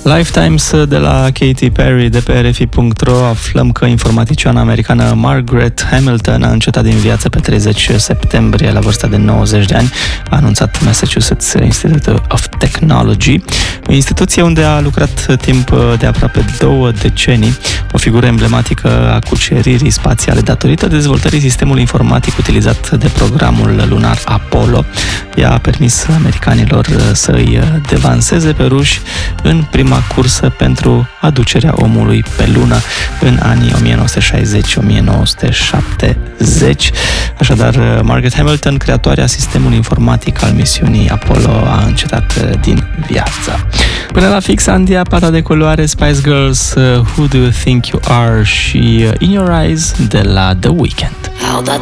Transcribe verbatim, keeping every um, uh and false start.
Lifetimes de la Katy Perry de pe R F I punct ro aflăm că informaticiana americană Margaret Hamilton a încetat din viață pe treizeci septembrie la vârsta de nouăzeci de ani, a anunțat Massachusetts Institute of Technology, o instituție unde a lucrat timp de aproape două decenii, o figură emblematică a cuceririi spațiale datorită dezvoltării sistemului informatic utilizat de programul lunar Apollo. Ea a permis americanilor să îi devanseze pe ruși în prima cursă pentru aducerea omului pe lună în anii nouăsprezece șaizeci - nouăsprezece șaptezeci. Așadar, Margaret Hamilton, creatoarea sistemului informatic al misiunii Apollo, a încetat din viață. Până la fix, Andia, pata de culoare, Spice Girls, Who Do You Think You Are și In Your Eyes de la The Weeknd.